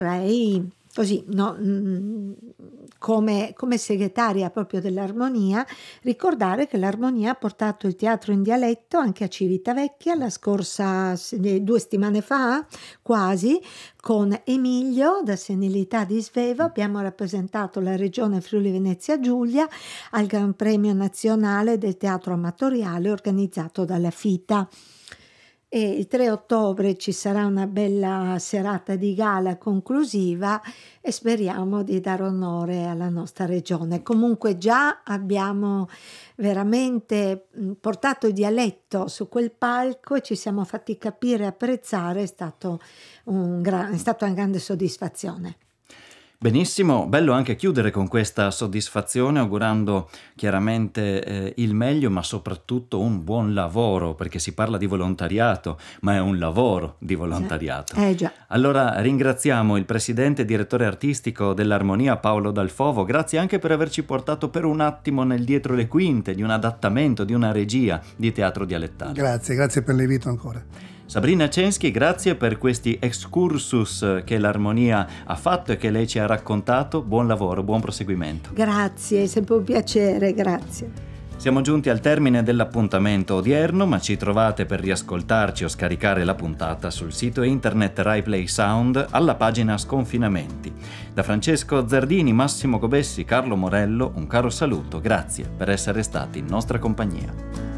Vorrei così, no, come segretaria proprio dell'Armonia, ricordare che l'Armonia ha portato il teatro in dialetto anche a Civitavecchia la scorsa 2 settimane fa, quasi, con Emilio da Senilità di Svevo. Abbiamo rappresentato la regione Friuli Venezia Giulia al Gran Premio Nazionale del Teatro Amatoriale organizzato dalla FITA. E il 3 ottobre ci sarà una bella serata di gala conclusiva e speriamo di dare onore alla nostra regione. Comunque già abbiamo veramente portato il dialetto su quel palco e ci siamo fatti capire e apprezzare, è stata una grande soddisfazione. Benissimo, bello anche chiudere con questa soddisfazione, augurando chiaramente il meglio, ma soprattutto un buon lavoro, perché si parla di volontariato, ma è un lavoro di volontariato. Già. Allora ringraziamo il presidente e direttore artistico dell'Armonia Paolo Dalfovo, grazie anche per averci portato per un attimo nel dietro le quinte di un adattamento, di una regia di teatro dialettale. Grazie per l'invito ancora. Sabrina Censchi, grazie per questi excursus che l'Armonia ha fatto e che lei ci ha raccontato. Buon lavoro, buon proseguimento. Grazie, è sempre un piacere, grazie. Siamo giunti al termine dell'appuntamento odierno, ma ci trovate per riascoltarci o scaricare la puntata sul sito internet Rai Play Sound alla pagina Sconfinamenti. Da Francesco Zardini, Massimo Gobessi, Carlo Morello, un caro saluto, grazie per essere stati in nostra compagnia.